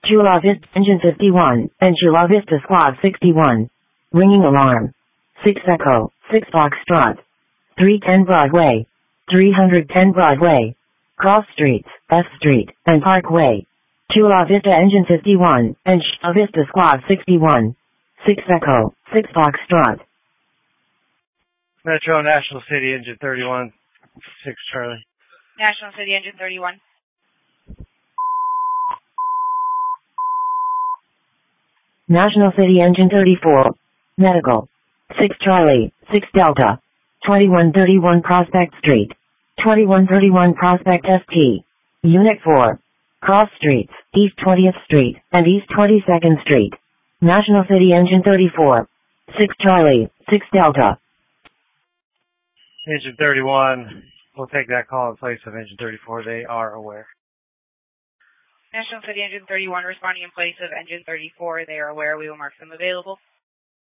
Chula Vista Engine 51, and Chula Vista Squad 61. Ringing alarm. 6 Echo, 6 Foxtrot. 310 Broadway. 310 Broadway. Cross Streets, F Street, and Parkway. Chula Vista Engine 51, and Chula Vista Squad 61. 6 Echo, 6 Foxtrot. Metro National City Engine 31, 6 Charlie. National City Engine 31. National City Engine 34. Medical. 6 Charlie, 6 Delta. 2131 Prospect Street. 2131 Prospect ST. Unit 4. Cross Streets, East 20th Street, and East 22nd Street. National City Engine 34. 6 Charlie, 6 Delta. Engine 31, we'll take that call in place of Engine 34. They are aware. National City Engine 31 responding in place of Engine 34. They are aware. We will mark them available.